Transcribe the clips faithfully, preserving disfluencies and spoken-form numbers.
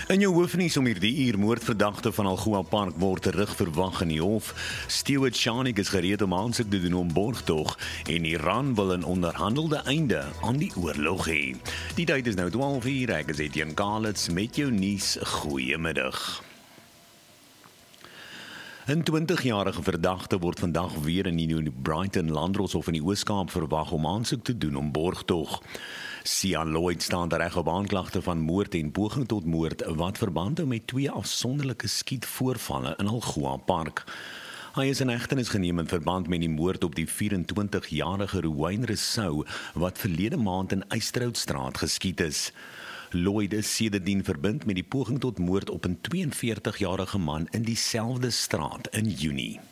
In jou hoofnuus om hierdie uur, moordverdagte van Algoa Park word terug verwag in die hof. Stuart Schanik is gereed om aansoek te doen om borgtog en Iran wil 'n onderhandelde einde aan die oorlog hê. Die tyd is nou twaalf uur, ek is Etienne Kalitz met jou nuus. Goeiemiddag. 'n twintigjarige verdagte word vandag weer in die New Brighton Landdroshof in die Oos-Kaap verwag om aansoek te doen om borgtog. Sian Lloyd staan reg op aanklagte van moord en poging tot moord wat verband hou met twee afsonderlike skietvoorvalle in Algoa Park. Hy is in hegtenis geneem in verband met die moord op die vyf-en-twintigjarige Ruwyn Rousseau wat verlede maand in Eysterhoutstraat geskiet is. Lloyd is sedertdien verbind met die poging tot moord op 'n twee-en-veertigjarige man in dieselfde straat in Junie.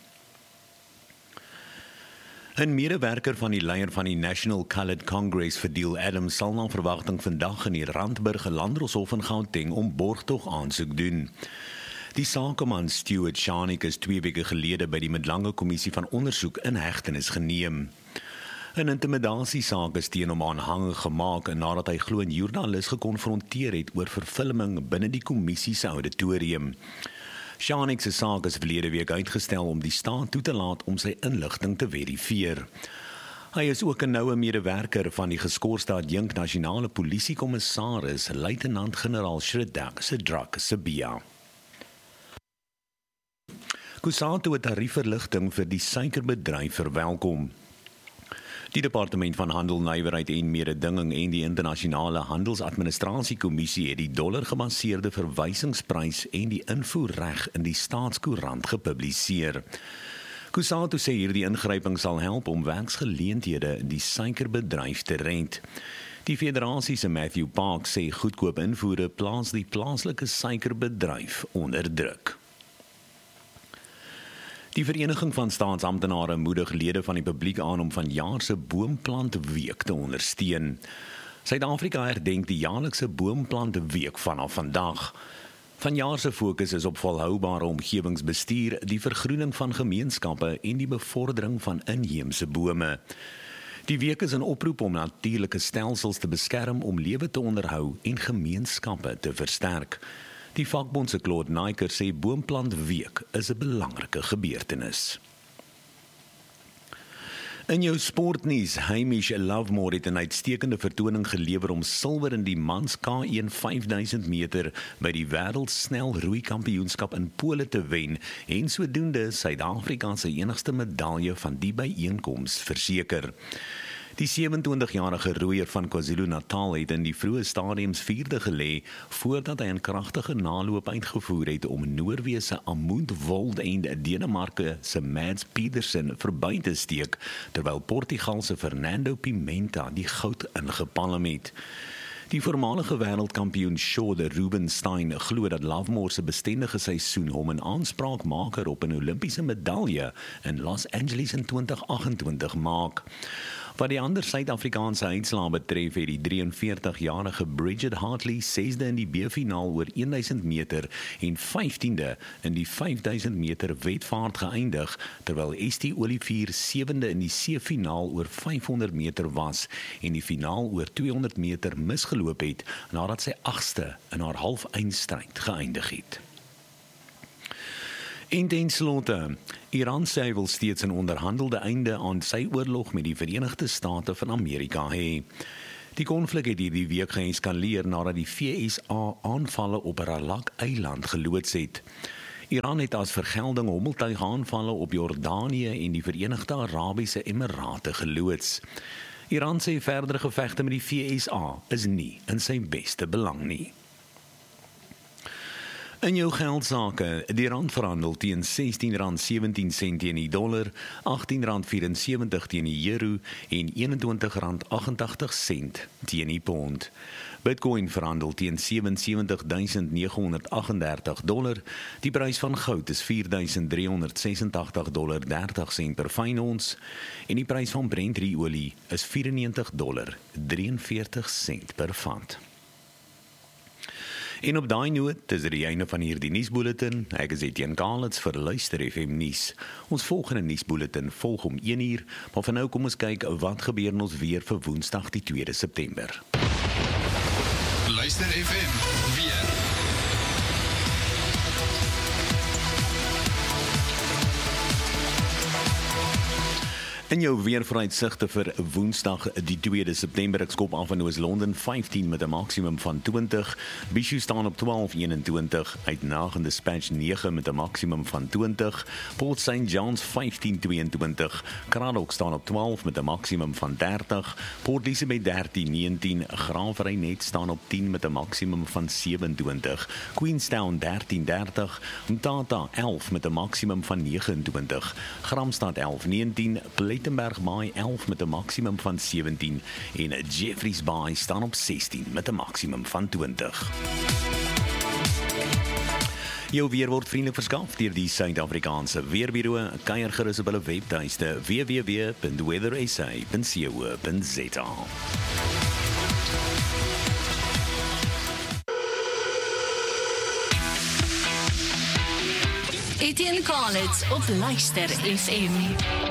'n Medewerker van die leier van die National Coloured Congress, Fadil Adams, sal na verwagting vandag in die Randburg Landdroshof in Gauteng om borgtog aansoek doen. Die sakeman Stuart Schanik is twee weke gelede by die Midlange Kommissie van Ondersoek in hegtenis geneem. 'n Intimidatiesaak is teen hom aanhangig gemaak nadat hy glo 'n joernalis gekonfronteer het oor vervilming binne die kommissie se auditorium. Schanik se saak is verlede week uitgestel om die staat toe te laat om sy inligting te verifieer. Hy is ook 'n noue medewerker van die geskorste adjunk nasionale polisiekommissaris, luitenant-generaal Shridak Sidrak Sibia. Kusatu het tariefverligting vir die suikerbedryf verwelkom. Die Departement van Handel, Nywerheid en Mededinging en die Internasionale Handelsadministrasiekommissie het die dollargebaseerde verwysingsprys en die invoerreg in die Staatskoerant gepubliseer. Kusatu sê hierdie ingryping sal help om werksgeleenthede in die suikerbedryf te red. Die federasie se Matthew Park sê goedkoop invoere plaas die plaaslike suikerbedryf onder druk. Die Vereniging van Staatsamptenare moedig lede van die publiek aan om vanjaar se boomplantweek te ondersteun. Suid-Afrika herdenk die jaarlikse boomplantweek vanaf vandag. Vanjaar se fokus is op volhoubare omgewingsbestuur, die vergroening van gemeenskappe en die bevordering van inheemse bome. Die week is 'n oproep om natuurlike stelsels te beskerm om lewe te onderhou en gemeenskappe te versterk. Die vakbond se Claude Naiker sê Boomplantweek is 'n belangrike gebeurtenis. In jou sportnuus, Hamish Lovemore het 'n uitstekende vertoning gelewer om silwer in die mans K een vyfduisend meter by die wêreldsnelroeikampioenskap in Pole te wen en sodoende Suid-Afrika se enigste medalje van die byeenkoms verseker. Die sewe-en-twintigjarige roeier van KwaZulu-Natal het in die vroeë stadiums vierde gelê voordat hy 'n kragtige naloop uitgevoer het om Noorwe se Amund Wold en Denemarke se Mads Pedersen verby te steek, terwyl Portugal se Fernando Pimenta die goud ingepalm het. Die voormalige wêreldkampioen Shode Rubenstein glo dat Lovemore se bestendige seisoen hom 'n aanspraakmaker op 'n Olimpiese medalje in Los Angeles in twintig agt-en-twintig maak. Wat die ander Suid-Afrikaanse uitslae betref, het die drieënveertigjarige Bridget Hartley sesde in die B-finaal oor duisend meter en vyftiende in die vyfduisend meter wedvaart geëindig, terwyl Estie Olivier sewende in die C-finaal oor vyfhonderd meter was en die finaal oor tweehonderd meter misgeloop het nadat sy agste in haar halfeindstryd geëindig het. En ten slotte, Iran sê hy wil steeds 'n onderhandelde einde aan sy oorlog met die Verenigde State van Amerika hê. Die konflik het hierdie week geeskaleer nadat die V S A aanvalle op Ralak-eiland geloods het. Iran het as vergelding hommeltuigaanvalle op Jordanië en die Verenigde Arabiese Emirate geloods. Iran sê verdere gevegte met die V S A is nie in sy beste belang nie. In jou geldsake, die rand verhandel teen sestien rand sewentien sent teen die dollar, agttien rand vyf-en-sewentig teen die euro en eenentwintig rand agt-en-tagtig sent teen die pond. Bitcoin verhandel teen sewe sewe duisend nege honderd agt-en-dertig dollar. Die prys van goud is vier duisend drie honderd sesentagtig dollar dertig sent per fyn ons en die prys van Brent-olie is vyf-en-negentig dollar drieënveertig sent per vat. En op daai noot is dit die einde van hierdie nuusbulletin. Ek is Etienne Kalitz vir Luister F M nuus. Ons volgende nuusbulletin volg om een uur, maar vir nou kom ons kyk wat gebeur in ons weer vir Woensdag die tweede September. Luister F M weer. In jou weervooruitsigte vir Woensdag die tweede September, ek skop af in Oos-London vyftien met 'n maksimum van twintig, Bishu staan op twaalf eenentwintig, Uitenhage en Dispatch nege met 'n maksimum van twintig, Port Saint John's vyftien tweeëntwintig, Cradock staan op twaalf met 'n maksimum van dertig, Port Elizabeth dertien negentien, Graaff-Reinet staan op tien met 'n maksimum van sewenentwintig, Queenstown dertien dertig, Mthatha elf met 'n maksimum van negenentwintig, Gramstad elf negentien, Plettenberg Bay elf met 'n maksimum van sewentien en Jeffreys Bay staan op sestien met 'n maksimum van twintig. Jou weer word vriendelik verskaf deur die Suid-Afrikaanse Weerbureau. Kuier gerus op hulle webtuiste w w w punt weather s a punt co punt z a. Etienne Collins op Luister F M.